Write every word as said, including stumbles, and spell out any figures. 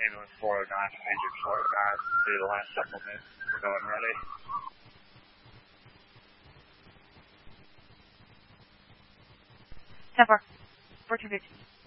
ambulance four oh nine from Agent four oh nine. Do the last supplement. We're going ready. ten four. four two fifty.